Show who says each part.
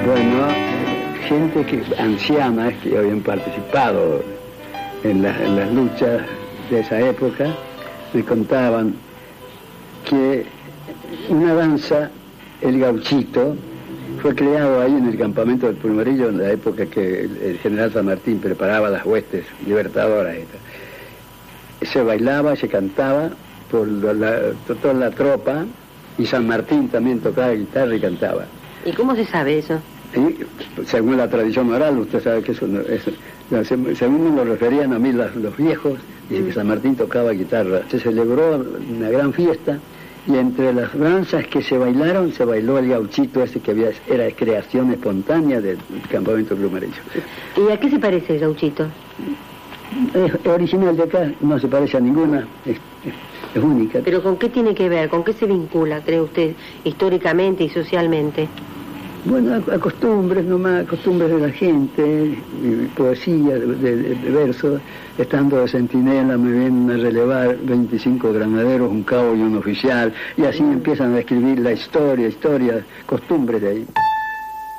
Speaker 1: Bueno, gente anciana que habían participado en las luchas de esa época me contaban que una danza, el gauchito, fue creado ahí en el campamento del Pulmorillo en la época que el general San Martín preparaba las huestes libertadoras. Se bailaba, se cantaba por toda la tropa, y San Martín también tocaba guitarra y cantaba.
Speaker 2: ¿Y cómo se sabe eso?
Speaker 1: Y, según la tradición oral, usted sabe que según me lo referían a mí los viejos, dice que San Martín tocaba guitarra. Se celebró una gran fiesta, y entre las danzas que se bailaron, se bailó el gauchito ese que era creación espontánea del campamento Plumarillo.
Speaker 2: ¿Y a qué se parece el gauchito?
Speaker 1: Es original de acá, no se parece a ninguna, es única.
Speaker 2: ¿Pero con qué tiene que ver? ¿Con qué se vincula, cree usted, históricamente y socialmente?
Speaker 1: Bueno, a costumbres nomás, costumbres de la gente, poesía de versos. Estando de centinela me vienen a relevar 25 granaderos, un cabo y un oficial, y así empiezan a escribir la historia, costumbres de ahí.